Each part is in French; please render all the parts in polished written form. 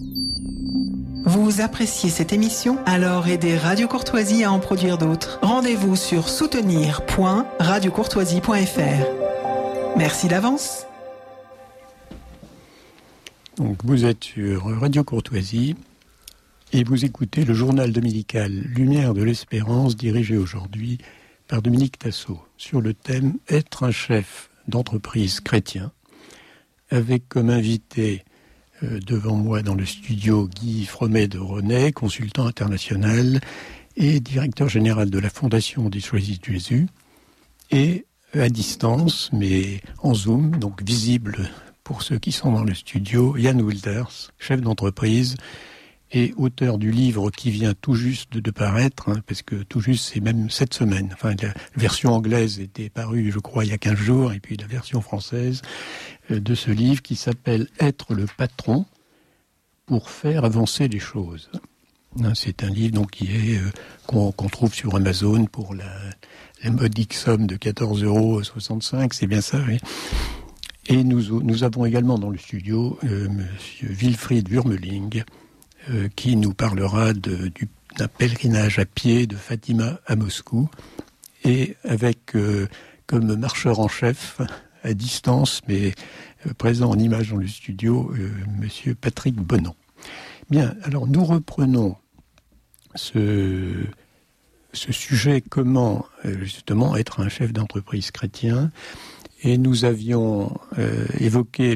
Vous appréciez cette émission? Alors aidez Radio Courtoisie à en produire d'autres. Rendez-vous sur soutenir.radiocourtoisie.fr. Merci d'avance. Donc vous êtes sur Radio Courtoisie et vous écoutez le journal dominical Lumière de l'Espérance, dirigé aujourd'hui par Dominique Tassot, sur le thème « Être un chef d'entreprise chrétien », avec comme invité devant moi dans le studio Guy Fromet de René, consultant international et directeur général de la Fondation des Choisis de Jésus, et à distance, mais en Zoom, donc visible pour ceux qui sont dans le studio, Yann Wilders, chef d'entreprise et auteur du livre qui vient tout juste de paraître, parce que tout juste c'est même cette semaine. Enfin, la version anglaise était parue, je crois, il y a 15 jours, et puis la version française de ce livre qui s'appelle « Être le patron pour faire avancer les choses ». C'est un livre donc, qu'on trouve sur Amazon pour la modique somme de 14,65 €, c'est bien ça, oui. Et nous avons également dans le studio Monsieur Wilfried Wurmeling, qui nous parlera d'un pèlerinage à pied de Fatima à Moscou, et avec comme marcheur en chef, à distance, mais présent en image dans le studio, Monsieur Patrick Bonan. Bien, alors nous reprenons ce sujet, comment justement être un chef d'entreprise chrétien, et nous avions évoqué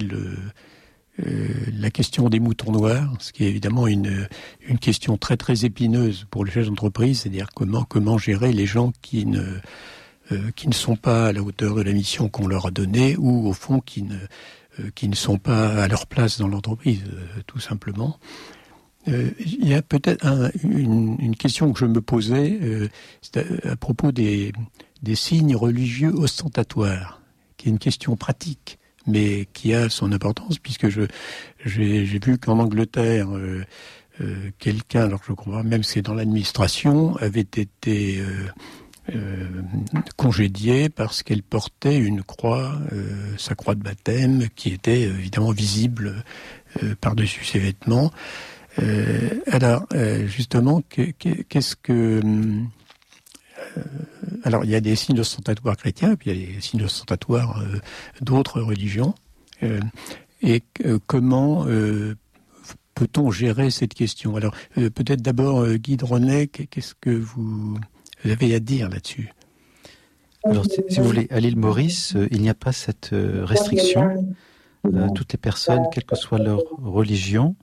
la question des moutons noirs, ce qui est évidemment une question très très épineuse pour le chef d'entreprise, c'est-à-dire comment gérer les gens qui ne sont pas à la hauteur de la mission qu'on leur a donnée, ou au fond qui ne sont pas à leur place dans l'entreprise, tout simplement. Il y a peut-être une question que je me posais à propos des signes religieux ostentatoires, qui est une question pratique, mais qui a son importance, puisque j'ai vu qu'en Angleterre, quelqu'un, alors je crois même que c'est dans l'administration, avait été congédiée parce qu'elle portait une croix, sa croix de baptême, qui était évidemment visible par-dessus ses vêtements. Alors, justement, qu'est-ce que... alors, il y a des signes ostentatoires chrétiens, puis il y a des signes ostentatoires d'autres religions. Et comment peut-on gérer cette question? Alors, peut-être d'abord, Guy de René, qu'est-ce que vous avez à dire là-dessus? Alors, si vous voulez, à l'île Maurice, il n'y a pas cette restriction. Toutes les personnes, quelle que soit leur religion,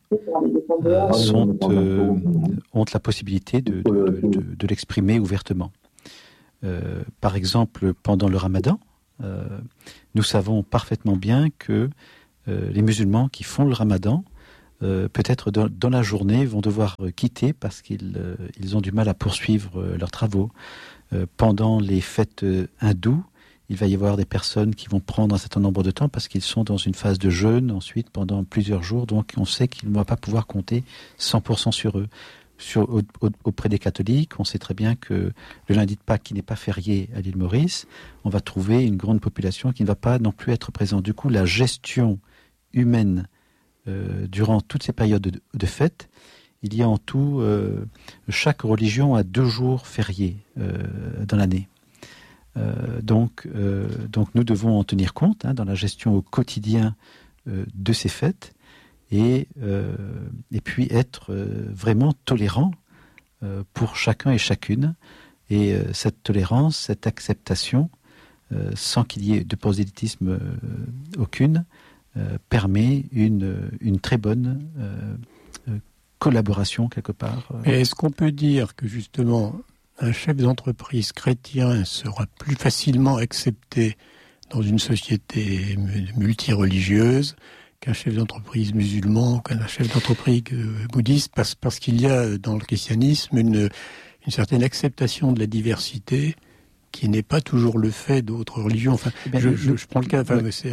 ont la possibilité de l'exprimer ouvertement. Par exemple, pendant le Ramadan, nous savons parfaitement bien que les musulmans qui font le Ramadan, peut-être dans la journée, vont devoir quitter parce qu'ils ont du mal à poursuivre leurs travaux. Pendant les fêtes hindoues, il va y avoir des personnes qui vont prendre un certain nombre de temps parce qu'ils sont dans une phase de jeûne ensuite pendant plusieurs jours, donc on sait qu'ils ne vont pas pouvoir compter 100% sur eux. Auprès des catholiques, on sait très bien que le lundi de Pâques, qui n'est pas férié à l'île Maurice, on va trouver une grande population qui ne va pas non plus être présente. Du coup, la gestion humaine durant toutes ces périodes de fête, il y a en tout, chaque religion a 2 jours fériés dans l'année. Donc nous devons en tenir compte dans la gestion au quotidien de ces fêtes, et puis être vraiment tolérant pour chacun et chacune. Et cette tolérance, cette acceptation, sans qu'il y ait de prosélytisme aucune, permet une très bonne collaboration quelque part. Et est-ce qu'on peut dire que justement un chef d'entreprise chrétien sera plus facilement accepté dans une société multireligieuse qu'un chef d'entreprise musulman, qu'un chef d'entreprise bouddhiste, parce qu'il y a dans le christianisme une certaine acceptation de la diversité qui n'est pas toujours le fait d'autres religions. Enfin, je prends le cas,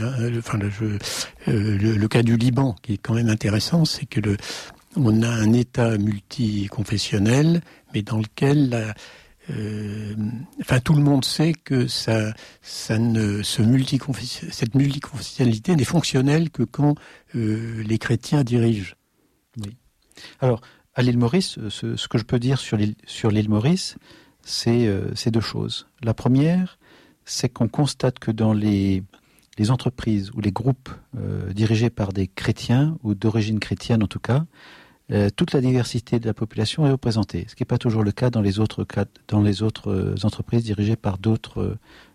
le cas du Liban, qui est quand même intéressant, c'est que on a un État multiconfessionnel, mais dans lequel tout le monde sait que cette multiconfessionnalité n'est fonctionnelle que quand les chrétiens dirigent. Oui. Alors, à l'île Maurice, ce que je peux dire sur l'île Maurice, c'est deux choses. La première, c'est qu'on constate que dans les entreprises ou les groupes dirigés par des chrétiens, ou d'origine chrétienne en tout cas, toute la diversité de la population est représentée, ce qui n'est pas toujours le cas dans les autres entreprises dirigées par d'autres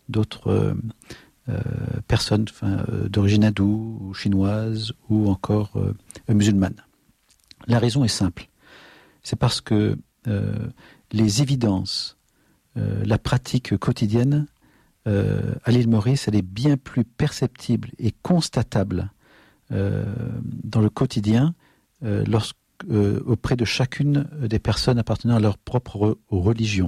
personnes d'origine hindoue, ou chinoise, ou encore musulmane. La raison est simple. C'est parce que les évidences, la pratique quotidienne à l'île Maurice, elle est bien plus perceptible et constatable dans le quotidien auprès de chacune des personnes appartenant à leur propre religion.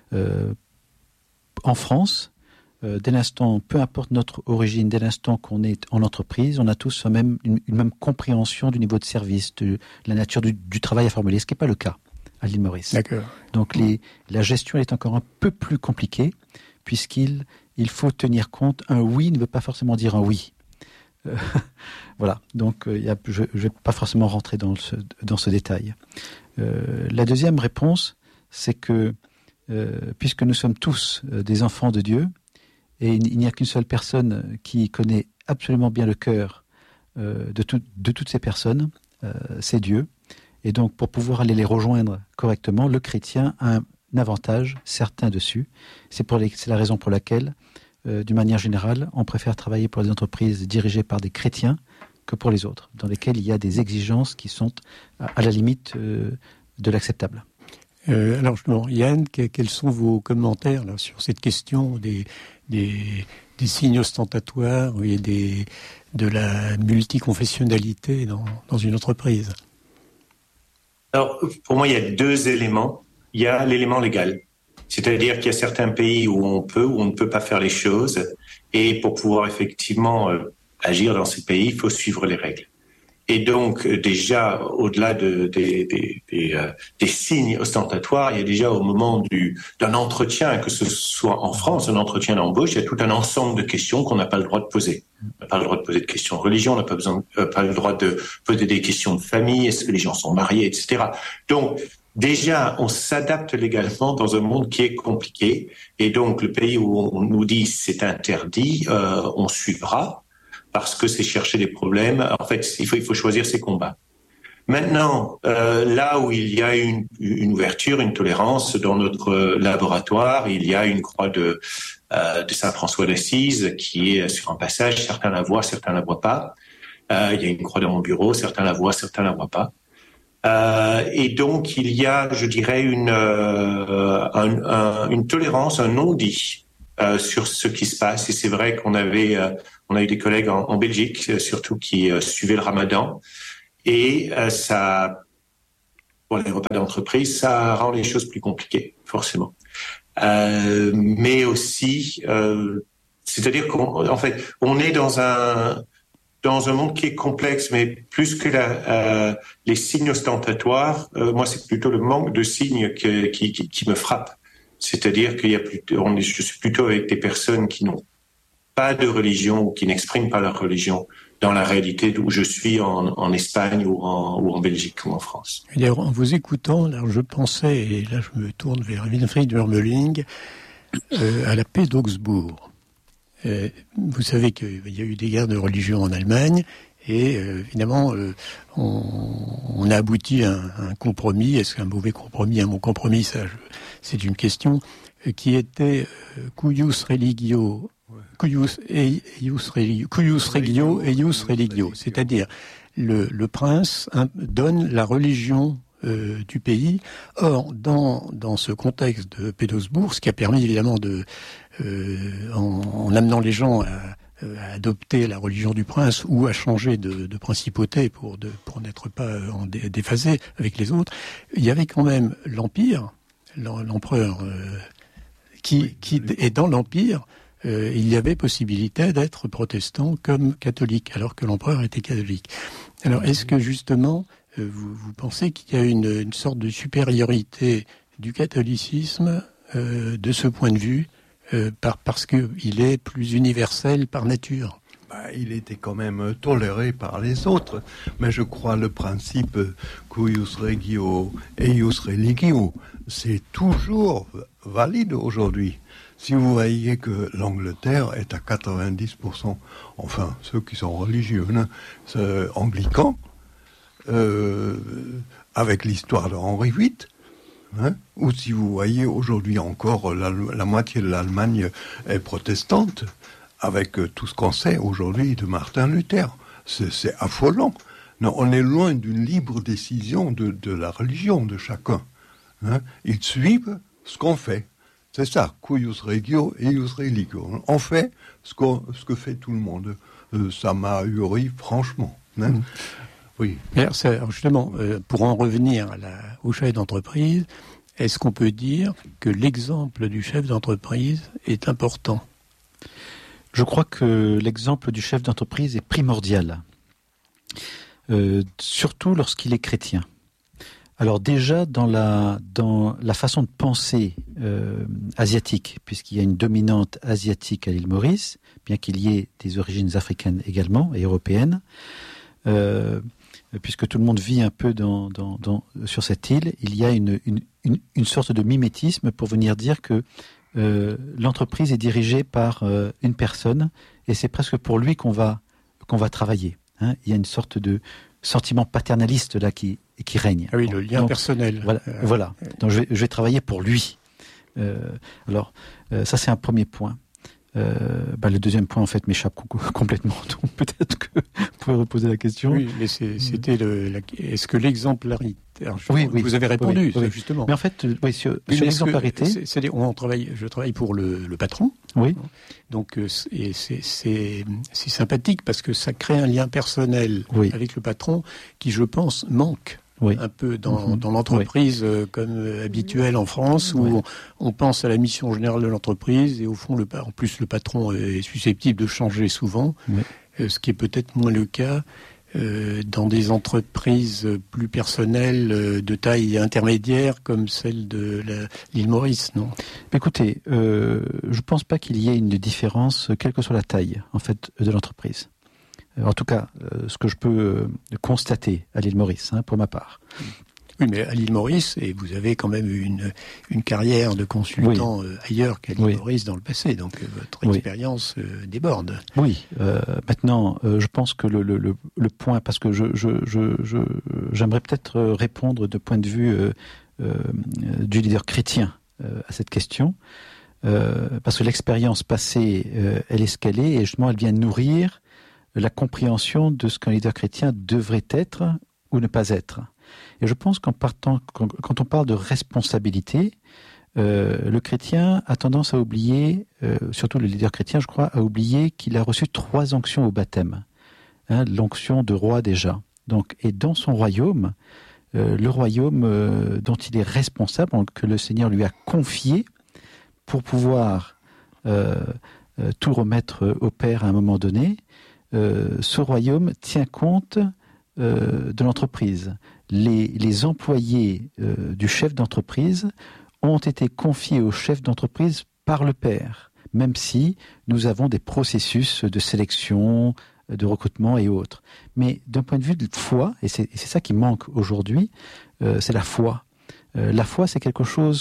En France, dès l'instant, peu importe notre origine, dès l'instant qu'on est en entreprise, on a tous une même compréhension du niveau de service, de la nature du travail à formuler, ce qui n'est pas le cas à l'île Maurice. D'accord. Donc la gestion est encore un peu plus compliquée, puisqu'il faut tenir compte, un oui ne veut pas forcément dire un oui. Voilà, donc je ne vais pas forcément rentrer dans ce détail. La deuxième réponse, c'est que puisque nous sommes tous des enfants de Dieu, et il n'y a qu'une seule personne qui connaît absolument bien le cœur de toutes ces personnes, c'est Dieu. Et donc, pour pouvoir aller les rejoindre correctement, le chrétien a un avantage certain dessus. C'est la raison pour laquelle, d'une manière générale, on préfère travailler pour les entreprises dirigées par des chrétiens que pour les autres, dans lesquelles il y a des exigences qui sont à la limite de l'acceptable. Alors, Yann, quels sont vos commentaires là, sur cette question des signes ostentatoires et de la multiconfessionnalité dans une entreprise? Alors, pour moi, il y a deux éléments. Il y a l'élément légal. C'est-à-dire qu'il y a certains pays où on peut ou on ne peut pas faire les choses. Et pour pouvoir effectivement agir dans ces pays, il faut suivre les règles. Et donc, déjà, au-delà des signes ostentatoires, il y a déjà au moment d'un entretien, que ce soit en France, un entretien d'embauche, il y a tout un ensemble de questions qu'on n'a pas le droit de poser. On n'a pas le droit de poser de questions de religion, on n'a pas le droit de poser des questions de famille, est-ce que les gens sont mariés, etc. Donc, déjà, on s'adapte légalement dans un monde qui est compliqué. Et donc, le pays où on nous dit c'est interdit, on suivra. Parce que c'est chercher des problèmes. En fait, il faut choisir ses combats. Maintenant, là où il y a une ouverture, une tolérance dans notre laboratoire, il y a une croix de Saint François d'Assise qui est sur un passage. Certains la voient, certains la voient pas. Il y a une croix dans mon bureau. Certains la voient, certains la voient pas. Et donc, il y a, je dirais, une tolérance, un non-dit sur ce qui se passe. Et c'est vrai qu'on a eu des collègues en Belgique, surtout qui suivaient le Ramadan. Et ça, pour les repas d'entreprise, ça rend les choses plus compliquées, forcément. Mais aussi, c'est-à-dire qu'en fait, on est dans un monde qui est complexe, mais plus que les signes ostentatoires, moi, c'est plutôt le manque de signes qui me frappe. C'est-à-dire je suis plutôt avec des personnes qui n'ont pas de religion ou qui n'expriment pas leur religion dans la réalité d'où je suis en Espagne ou en Belgique ou en France. Et d'ailleurs, en vous écoutant, alors je pensais, et là je me tourne vers Winfried Wurmeling, à la paix d'Augsbourg. Vous savez qu'il y a eu des guerres de religion en Allemagne, et évidemment, on a abouti à un compromis. Est-ce qu'un mauvais compromis, un bon compromis, ça, c'est une question, qui était cuius religio, cuius regio et ius religio, c'est-à-dire le prince donne la religion du pays. Or, dans ce contexte de paix d'Augsbourg, ce qui a permis évidemment en amenant les gens à adopter la religion du prince ou à changer de principauté pour n'être pas déphasé avec les autres, il y avait quand même l'Empire, l'empereur qui est dans l'Empire. Il y avait possibilité d'être protestant comme catholique, alors que l'empereur était catholique. Alors, est-ce que justement, vous pensez qu'il y a une sorte de supériorité du catholicisme de ce point de vue, parce qu'il est plus universel par nature? il était quand même toléré par les autres. Mais je crois le principe cuius regio eius religio, c'est toujours valide aujourd'hui. Si vous voyez que l'Angleterre est à 90%, enfin ceux qui sont religieux, anglicans, avec l'histoire de Henri VIII, ou si vous voyez aujourd'hui encore la moitié de l'Allemagne est protestante, avec tout ce qu'on sait aujourd'hui de Martin Luther. C'est affolant. Non, on est loin d'une libre décision de la religion de chacun. Ils suivent ce qu'on fait. C'est ça, cuius regio eius religio. On fait ce que fait tout le monde. Ça m'a ahuri, franchement. Oui. Alors justement, pour en revenir au chef d'entreprise, est-ce qu'on peut dire que l'exemple du chef d'entreprise est important ? Je crois que l'exemple du chef d'entreprise est primordial, surtout lorsqu'il est chrétien. Alors déjà dans la façon de penser asiatique, puisqu'il y a une dominante asiatique à l'île Maurice, bien qu'il y ait des origines africaines également et européennes, puisque tout le monde vit un peu sur cette île, il y a une sorte de mimétisme pour venir dire que l'entreprise est dirigée par une personne et c'est presque pour lui qu'on va travailler. Il y a une sorte de sentiment paternaliste là qui règne. Ah oui, le lien personnel. Voilà. Donc je vais travailler pour lui. Alors ça c'est un premier point. Le deuxième point en fait m'échappe complètement. Donc peut-être que vous pouvez reposer la question. Oui, mais c'était est-ce que l'exemplarité. Oui, vous avez répondu, oui. Justement. Mais en fait, sur l'exemplarité, c'est-à-dire je travaille pour le patron. Oui. Donc et c'est sympathique parce que ça crée un lien personnel avec le patron qui, je pense, manque. Un peu dans l'entreprise comme habituel en France où on pense à la mission générale de l'entreprise et au fond en plus le patron est susceptible de changer souvent, ce qui est peut-être moins le cas dans des entreprises plus personnelles de taille intermédiaire comme celle de l'île Maurice, non ? Écoutez, je pense pas qu'il y ait une différence quelle que soit la taille en fait de l'entreprise. En tout cas, ce que je peux constater à l'île Maurice, pour ma part. Oui, mais à l'île Maurice, et vous avez quand même eu une carrière de consultant ailleurs qu'à l'île Maurice dans le passé, donc votre expérience déborde. Oui, maintenant, je pense que le point, parce que j'aimerais peut-être répondre de point de vue du leader chrétien à cette question, parce que l'expérience passée, elle est ce qu'elle est, et justement, elle vient nourrir la compréhension de ce qu'un leader chrétien devrait être ou ne pas être. Et je pense quand on parle de responsabilité, le chrétien a tendance à oublier, surtout le leader chrétien, je crois, à oublier qu'il a reçu 3 onctions au baptême. L'onction de roi déjà. Donc, et dans son royaume, le royaume dont il est responsable, que le Seigneur lui a confié pour pouvoir tout remettre au Père à un moment donné, ce royaume tient compte de l'entreprise. Les employés du chef d'entreprise ont été confiés au chef d'entreprise par le Père, même si nous avons des processus de sélection, de recrutement et autres. Mais d'un point de vue de foi, et c'est ça qui manque aujourd'hui, c'est la foi. La foi, c'est quelque chose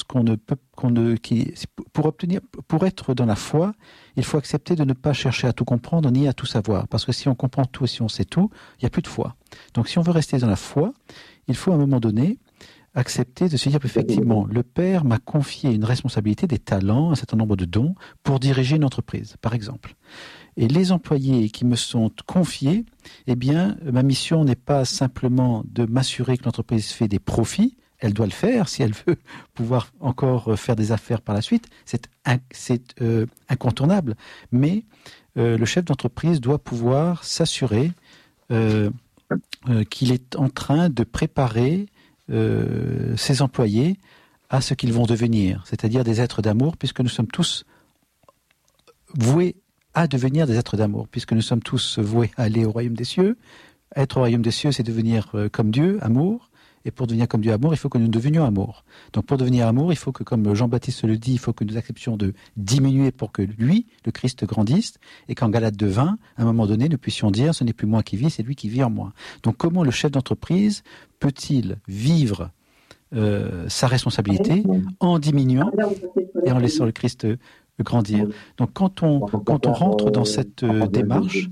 pour être dans la foi, il faut accepter de ne pas chercher à tout comprendre ni à tout savoir. Parce que si on comprend tout et si on sait tout, il n'y a plus de foi. Donc si on veut rester dans la foi, il faut à un moment donné accepter de se dire effectivement, le Père m'a confié une responsabilité, des talents, un certain nombre de dons pour diriger une entreprise, par exemple. Et les employés qui me sont confiés, ma mission n'est pas simplement de m'assurer que l'entreprise fait des profits. Elle doit le faire si elle veut pouvoir encore faire des affaires par la suite. C'est incontournable. Mais le chef d'entreprise doit pouvoir s'assurer qu'il est en train de préparer ses employés à ce qu'ils vont devenir, c'est-à-dire des êtres d'amour, puisque nous sommes tous voués à devenir des êtres d'amour, puisque nous sommes tous voués à aller au royaume des cieux. Être au royaume des cieux, c'est devenir comme Dieu, amour. Et pour devenir comme Dieu amour, il faut que nous devenions amour. Donc pour devenir amour, il faut que, comme Jean-Baptiste le dit, il faut que nous acceptions de diminuer pour que lui, le Christ, grandisse, et qu'en Galates 2:20, à un moment donné, nous puissions dire, ce n'est plus moi qui vis, c'est lui qui vit en moi. Donc comment le chef d'entreprise peut-il vivre sa responsabilité en diminuant et en laissant le Christ grandir. Donc quand on rentre dans cette démarche,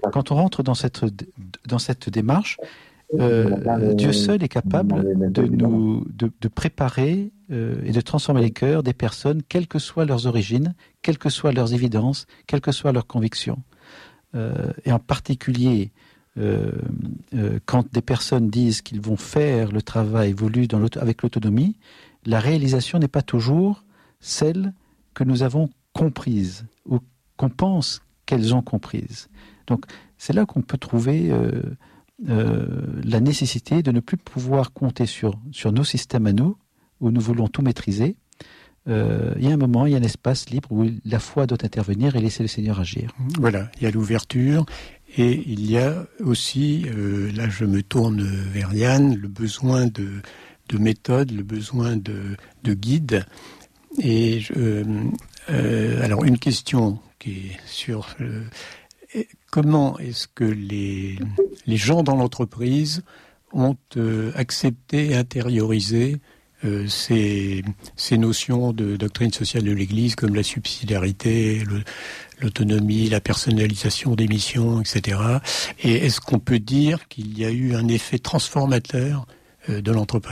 Dieu seul est capable de préparer et de transformer les cœurs des personnes, quelles que soient leurs origines, quelles que soient leurs évidences, quelles que soient leurs convictions. Et en particulier, quand des personnes disent qu'ils vont faire le travail voulu avec l'autonomie, la réalisation n'est pas toujours celle que nous avons comprise ou qu'on pense qu'elles ont comprise. Donc c'est là qu'on peut trouver la nécessité de ne plus pouvoir compter sur nos systèmes à nous, où nous voulons tout maîtriser. Il y a un moment, il y a un espace libre où la foi doit intervenir et laisser le Seigneur agir. Voilà, il y a l'ouverture et il y a aussi, là je me tourne vers Yann, le besoin de méthode, le besoin de guide. Et alors une question qui est sur comment est-ce que les gens dans l'entreprise ont accepté et intériorisé ces notions de doctrine sociale de l'Église comme la subsidiarité, l'autonomie, la personnalisation des missions, etc. Et est-ce qu'on peut dire qu'il y a eu un effet transformateur de l'entreprise ?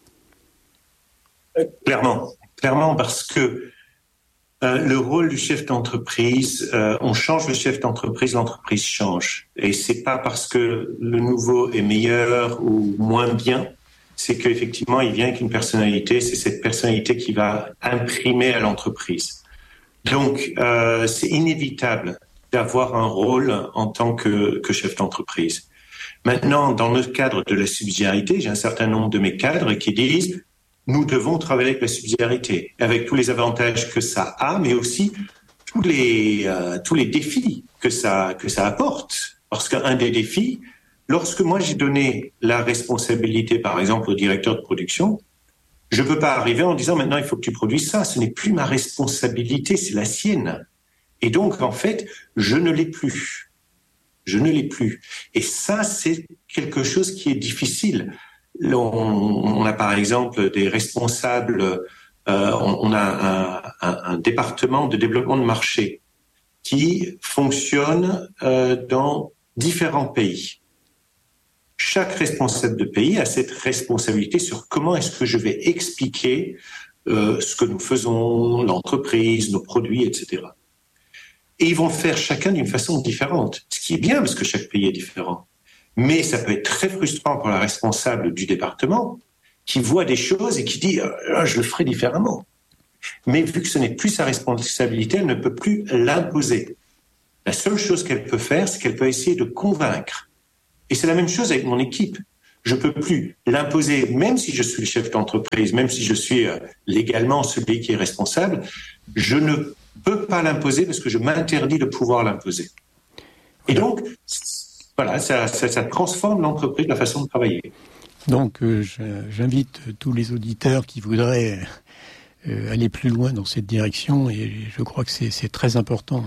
Clairement, parce que le rôle du chef d'entreprise, on change le chef d'entreprise, l'entreprise change. Et c'est pas parce que le nouveau est meilleur ou moins bien, c'est qu'effectivement il vient avec une personnalité, c'est cette personnalité qui va imprimer à l'entreprise. Donc c'est inévitable d'avoir un rôle en tant que chef d'entreprise. Maintenant, dans le cadre de la subsidiarité, j'ai un certain nombre de mes cadres qui disent nous devons travailler avec la subsidiarité, avec tous les avantages que ça a, mais aussi tous les défis que ça apporte. Parce qu'un des défis, lorsque moi j'ai donné la responsabilité, par exemple, au directeur de production, je ne peux pas arriver en disant maintenant il faut que tu produises ça. Ce n'est plus ma responsabilité, c'est la sienne. Et donc en fait, je ne l'ai plus. Et ça, c'est quelque chose qui est difficile. On a par exemple des responsables, on a un département de développement de marché qui fonctionne dans différents pays. Chaque responsable de pays a cette responsabilité sur comment est-ce que je vais expliquer ce que nous faisons, l'entreprise, nos produits, etc. Et ils vont faire chacun d'une façon différente, ce qui est bien parce que chaque pays est différent. Mais ça peut être très frustrant pour la responsable du département qui voit des choses et qui dit « je le ferai différemment ». Mais vu que ce n'est plus sa responsabilité, elle ne peut plus l'imposer. La seule chose qu'elle peut faire, c'est qu'elle peut essayer de convaincre. Et c'est la même chose avec mon équipe. Je ne peux plus l'imposer, même si je suis le chef d'entreprise, même si je suis légalement celui qui est responsable, je ne peux pas l'imposer parce que je m'interdis de pouvoir l'imposer. Et donc, voilà, ça transforme l'entreprise, la façon de travailler. Donc, j'invite tous les auditeurs qui voudraient aller plus loin dans cette direction, et je crois que c'est très important,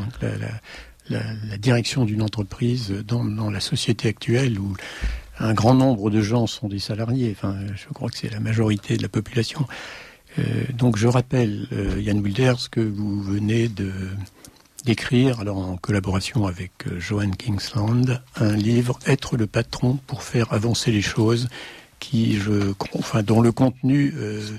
la direction d'une entreprise dans la société actuelle où un grand nombre de gens sont des salariés. Enfin, je crois que c'est la majorité de la population. Donc, je rappelle, Yann Mulder, ce que vous venez d'écrire, alors en collaboration avec Joanne Kingsland, un livre « Être le patron pour faire avancer les choses », dont le contenu,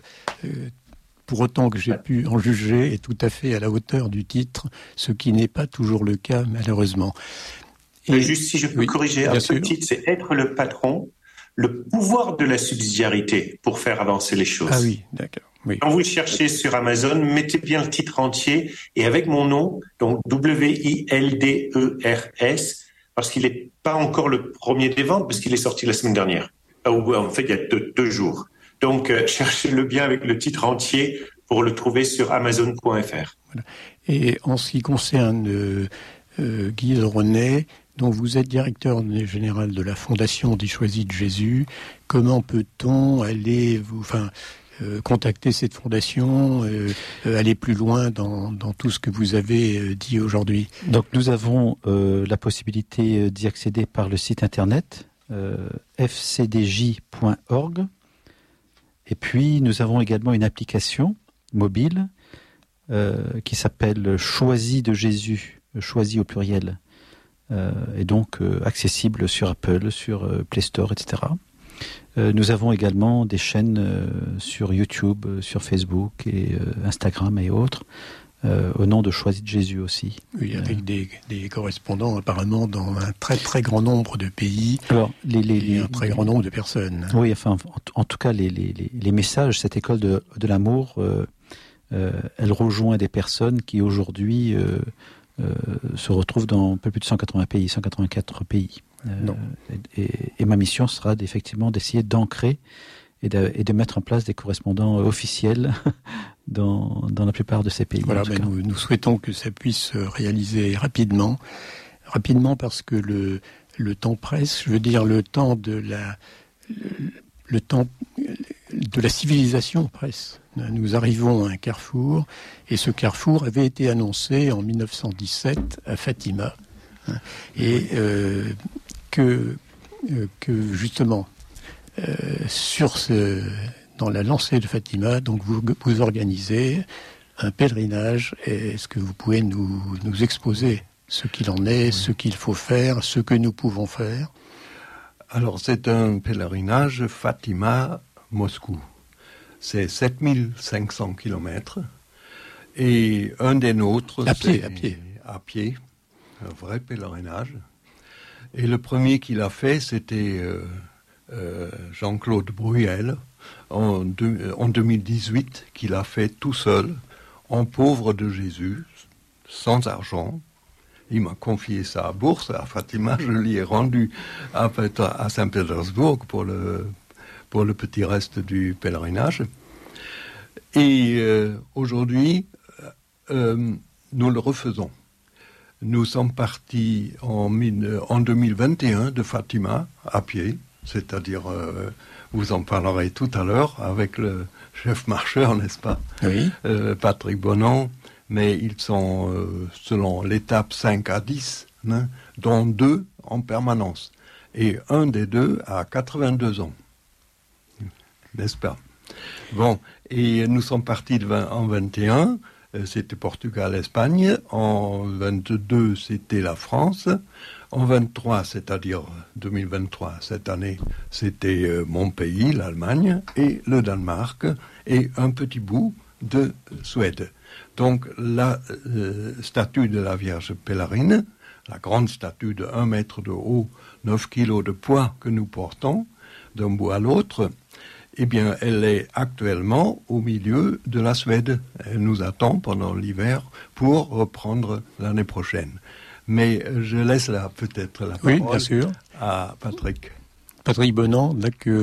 pour autant que j'ai pu en juger, est tout à fait à la hauteur du titre, ce qui n'est pas toujours le cas, malheureusement. Et juste si je peux corriger, ce titre, c'est « Être le patron, le pouvoir de la subsidiarité pour faire avancer les choses ». Ah oui, d'accord. Oui. Quand vous le cherchez sur Amazon, mettez bien le titre entier et avec mon nom, donc WILDERS, parce qu'il n'est pas encore le premier des ventes, parce qu'il est sorti la semaine dernière. En fait, il y a deux jours. Donc, cherchez-le bien avec le titre entier pour le trouver sur Amazon.fr. Voilà. Et en ce qui concerne Guy René, Donc vous êtes directeur général de la Fondation des Choisis de Jésus. Comment peut-on aller contacter cette fondation, aller plus loin dans tout ce que vous avez dit aujourd'hui? Donc nous avons la possibilité d'y accéder par le site internet fcdj.org, et puis nous avons également une application mobile qui s'appelle Choisis de Jésus, choisis au pluriel, et donc accessible sur Apple, sur Play Store, etc. Nous avons également des chaînes sur YouTube, sur Facebook et Instagram et autres, au nom de Choisis de Jésus aussi. Oui, avec des correspondants apparemment dans un très très grand nombre de pays. Alors, un très grand nombre de personnes. Oui, enfin, en tout cas, les messages, cette école de l'amour, elle rejoint des personnes qui aujourd'hui se retrouvent dans un peu plus de 180 pays, 184 pays. Et ma mission sera effectivement d'essayer d'ancrer et de mettre en place des correspondants officiels dans la plupart de ces pays. Voilà, nous souhaitons que ça puisse se réaliser rapidement parce que le temps presse. Je veux dire, le temps de la civilisation presse. Nous arrivons à un carrefour, et ce carrefour avait été annoncé en 1917 à Fatima, et que justement dans la lancée de Fatima, donc vous organisez un pèlerinage. Est-ce que vous pouvez nous exposer ce qu'il en est, ce qu'il faut faire, ce que nous pouvons faire? Alors, c'est un pèlerinage Fatima-Moscou. C'est 7500 kilomètres. Et un des nôtres, à pied, un vrai pèlerinage. Et le premier qu'il a fait, c'était Jean-Claude Bruyel, en 2018, qu'il a fait tout seul, en pauvre de Jésus, sans argent. Il m'a confié sa bourse à Fatima, je l'y ai rendu à Saint-Pétersbourg pour le petit reste du pèlerinage. Et aujourd'hui, nous le refaisons. Nous sommes partis en 2021 de Fatima à pied, c'est-à-dire, vous en parlerez tout à l'heure avec le chef marcheur, n'est-ce pas? Oui. Patrick Bonan, mais ils sont selon l'étape 5 à 10, hein, dont 2 en permanence. Et un des 2 a 82 ans, n'est-ce pas? Bon, et nous sommes partis en 21, c'était Portugal-Espagne. En 22, c'était la France. En 23, c'est-à-dire 2023, cette année, c'était mon pays, l'Allemagne, et le Danemark, et un petit bout de Suède. Donc, la statue de la Vierge pèlerine, la grande statue de 1 mètre de haut, 9 kilos de poids que nous portons d'un bout à l'autre, eh bien, elle est actuellement au milieu de la Suède. Elle nous attend pendant l'hiver pour reprendre l'année prochaine. Mais je laisse là peut-être la parole bien sûr. À Patrick. Patrick Bonan,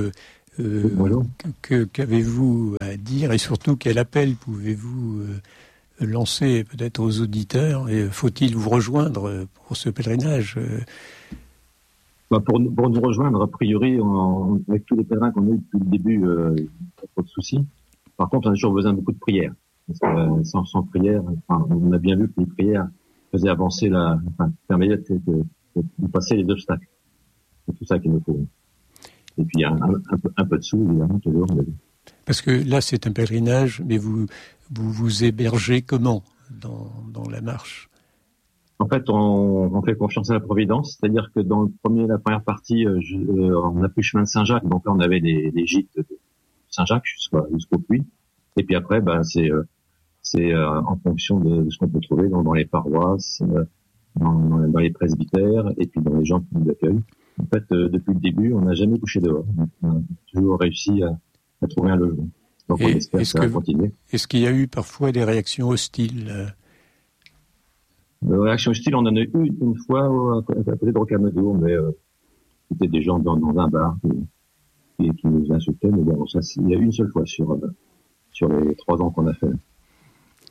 qu'avez-vous à dire, et surtout quel appel pouvez-vous lancer peut-être aux auditeurs, et faut-il vous rejoindre pour ce pèlerinage? Pour nous rejoindre, a priori, avec tous les pèlerins qu'on a eu depuis le début, pas de soucis. Par contre, on a toujours besoin de beaucoup de prières. Parce que sans prière, on a bien vu que les prières faisaient avancer permettaient de passer les obstacles. C'est tout ça qu'il nous faut. Et puis, un peu de sous, évidemment, toujours. Parce que là, c'est un pèlerinage, mais vous hébergez comment dans la marche? En fait, on fait confiance à la Providence, c'est-à-dire que dans la première partie, on a pris le chemin de Saint-Jacques, donc là on avait des gîtes de Saint-Jacques jusqu'au puits, et puis après, c'est en fonction de ce qu'on peut trouver dans les paroisses, dans les presbytères, et puis dans les gens qui nous accueillent. En fait, depuis le début, on n'a jamais couché dehors, on a toujours réussi à trouver un logement. Donc on espère que ça va continuer. Est-ce qu'il y a eu parfois des réactions hostiles? Réaction hostile, on en a eu une fois à côté de Rocamadour, mais c'était des gens dans un bar qui nous insultaient, mais bon, ça, il y a une seule fois sur les 3 ans qu'on a fait.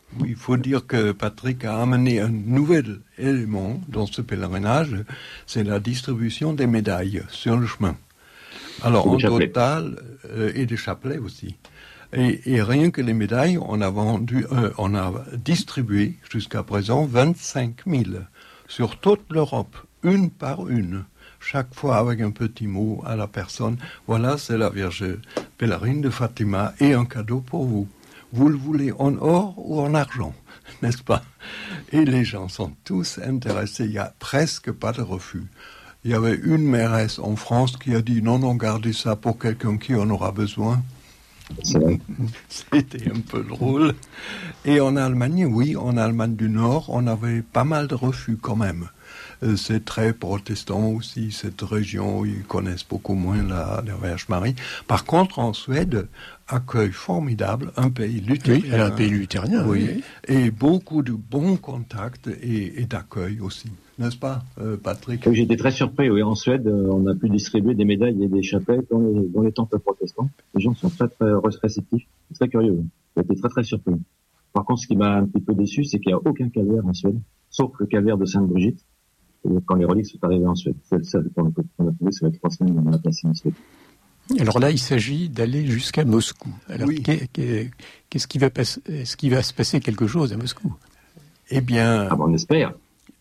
Oui, il faut dire que Patrick a amené un nouvel élément dans ce pèlerinage, c'est la distribution des médailles sur le chemin. Alors, en total, et des chapelets aussi. Et rien que les médailles, on a distribué jusqu'à présent 25 000 sur toute l'Europe, une par une. Chaque fois avec un petit mot à la personne. Voilà, c'est la Vierge pèlerine de Fatima et un cadeau pour vous. Vous le voulez en or ou en argent, n'est-ce pas? Et les gens sont tous intéressés. Il n'y a presque pas de refus. Il y avait une mairesse en France qui a dit non, gardez ça pour quelqu'un qui en aura besoin. C'était un peu drôle. Et en Allemagne, oui, en Allemagne du Nord, on avait pas mal de refus quand même. C'est très protestant aussi, cette région, ils connaissent beaucoup moins la Vierge Marie. Par contre, en Suède, accueil formidable, un pays luthérien. Oui, un pays luthérien. Oui, et beaucoup de bons contacts et d'accueil aussi. N'est-ce pas, Patrick? Oui, j'étais très surpris. Oui, en Suède, on a pu distribuer des médailles et des chapelles dans les temples protestants. Les gens sont très, très réceptifs, très curieux. J'ai été très, très surpris. Par contre, ce qui m'a un petit peu déçu, c'est qu'il n'y a aucun calvaire en Suède, sauf le calvaire de Sainte-Brigitte. Quand les reliques sont arrivées en Suède. C'est le seul qu'on a trouvé, ça va être 3 semaines dans la place en Suède. Alors là, il s'agit d'aller jusqu'à Moscou. Alors, oui. Qu'est-ce qui va passer? Est-ce qu'il va se passer quelque chose à Moscou? Eh bien, on espère.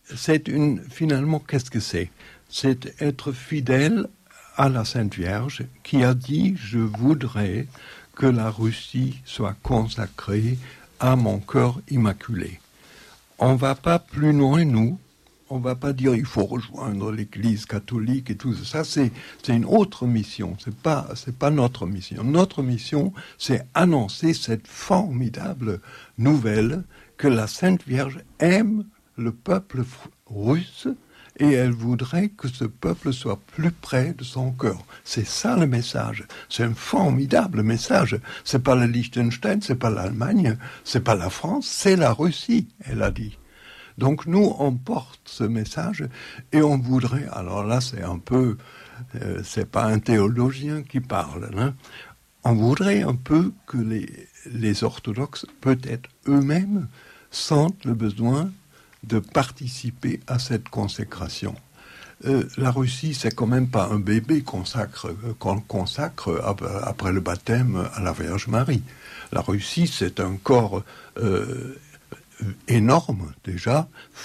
Finalement, qu'est-ce que c'est? C'est être fidèle à la Sainte Vierge qui a dit « Je voudrais que la Russie soit consacrée à mon cœur immaculé ». On ne va pas plus loin, nous. On ne va pas dire il faut rejoindre l'Église catholique et tout ça. C'est une autre mission. C'est pas notre mission. Notre mission, c'est annoncer cette formidable nouvelle que la Sainte Vierge aime le peuple russe et elle voudrait que ce peuple soit plus près de son cœur. C'est ça le message. C'est un formidable message. C'est pas le Liechtenstein, c'est pas l'Allemagne, c'est pas la France, c'est la Russie, elle a dit. Donc nous, on porte ce message et on voudrait, alors là c'est un peu, c'est pas un théologien qui parle, hein, on voudrait un peu que les orthodoxes, peut-être eux-mêmes, sentent le besoin de participer à cette consécration. La Russie, c'est quand même pas un bébé qu'on consacre après le baptême à la Vierge Marie. La Russie, c'est un corps énorme déjà,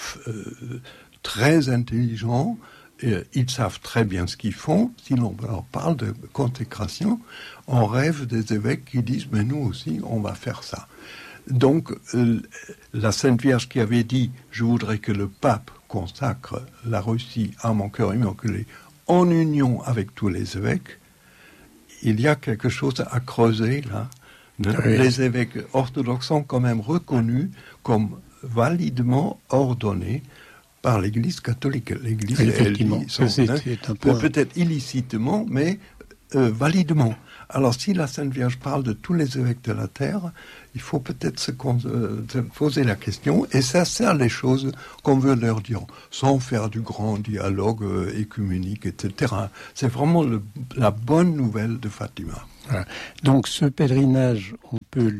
très intelligent, ils savent très bien ce qu'ils font. Si l'on leur parle de consécration, on rêve des évêques qui disent mais nous aussi on va faire ça. Donc la Sainte Vierge qui avait dit je voudrais que le pape consacre la Russie à mon cœur immaculé en union avec tous les évêques, il y a quelque chose à creuser là. Oui. Les évêques orthodoxes sont quand même reconnus comme validement ordonnés par l'Église catholique. L'Église, peut-être illicitement, mais validement. Alors, si la Sainte Vierge parle de tous les évêques de la terre, il faut peut-être se poser la question, et ça sert les choses qu'on veut leur dire, sans faire du grand dialogue écuménique, etc. C'est vraiment la bonne nouvelle de Fatima. Voilà. Donc, ce pèlerinage, on peut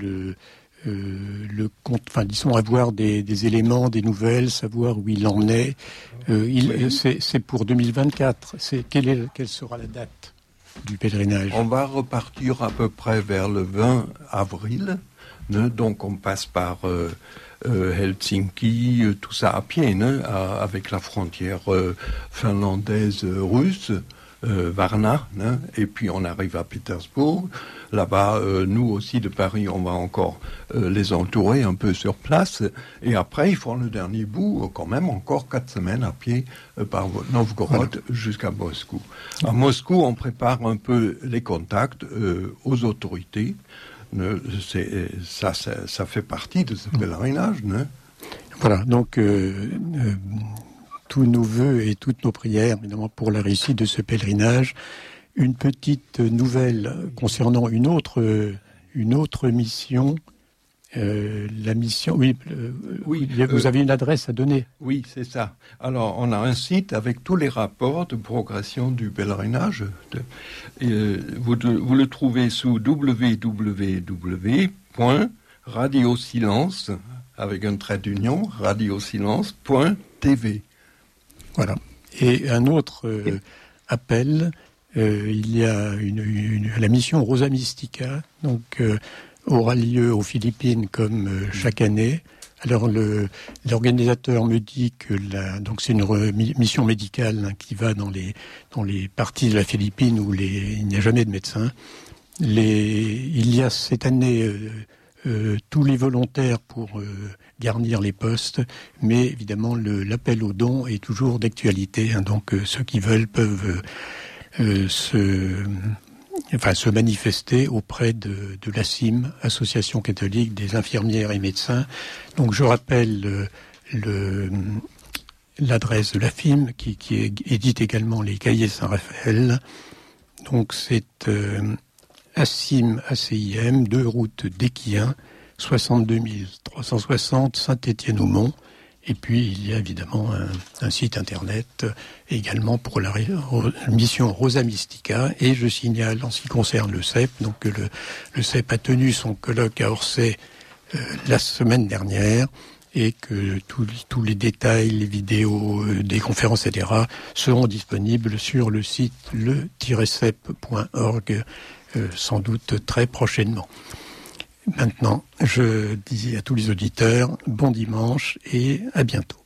disons avoir des éléments, des nouvelles, savoir où il en est. C'est pour 2024. Quelle sera la date du pèlerinage? On va repartir à peu près vers le 20 avril. Donc on passe par Helsinki, tout ça à pied, avec la frontière finlandaise-russe, Varna, et puis on arrive à Pétersbourg. Là-bas, nous aussi de Paris, on va encore les entourer un peu sur place. Et après, ils font le dernier bout, quand même encore 4 semaines à pied par Novgorod jusqu'à Moscou. À Moscou, on prépare un peu les contacts aux autorités. Ça fait partie de ce pèlerinage. Voilà, donc tous nos vœux et toutes nos prières, évidemment, pour la réussite de ce pèlerinage. Une petite nouvelle concernant une autre mission. La mission, vous avez une adresse à donner. Oui, c'est ça. Alors, on a un site avec tous les rapports de progression du pèlerinage. Vous le trouvez sous www.radiosilence avec un trait d'union, radiosilence.tv. Voilà. Et un autre appel, il y a la mission Rosa Mystica, donc aura lieu aux Philippines comme chaque année. Alors l'organisateur me dit que donc c'est une mission médicale qui va dans les parties de la Philippine où il n'y a jamais de médecin. Il y a cette année tous les volontaires pour garnir les postes, mais évidemment l'appel aux dons est toujours d'actualité, hein, donc ceux qui veulent peuvent se manifester auprès de l'ACIM, Association catholique des infirmières et médecins. Donc je rappelle l'adresse de l'AFIM qui édite également les cahiers Saint-Raphaël. Donc c'est ACIM, 2 route d'Équien, 62 360 Saint-Étienne-au-Mont. Et puis, il y a évidemment un site internet également pour la mission Rosa Mystica. Et je signale, en ce qui concerne le CEP, donc le CEP a tenu son colloque à Orsay la semaine dernière et que tous les détails, les vidéos des conférences, etc. seront disponibles sur le site le-cep.org sans doute très prochainement. Maintenant, je dis à tous les auditeurs, bon dimanche et à bientôt.